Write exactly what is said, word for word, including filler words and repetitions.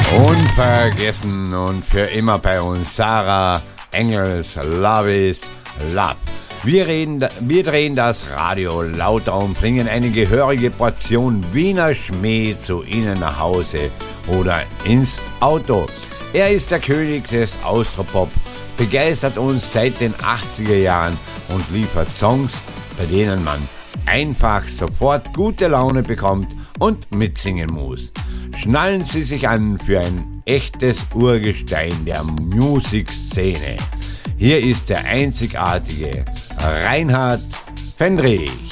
Unvergessen und für immer bei uns Sarah Engels, Love is Love. Wir, reden, wir drehen das Radio lauter und bringen eine gehörige Portion Wiener Schmäh zu Ihnen nach Hause oder ins Auto. Er ist der König des Austropop, begeistert uns seit den achtziger Jahren und liefert Songs, bei denen man einfach sofort gute Laune bekommt und mitsingen muss. Schnallen Sie sich an für ein echtes Urgestein der Musikszene. Hier ist der einzigartige Reinhard Fendrich.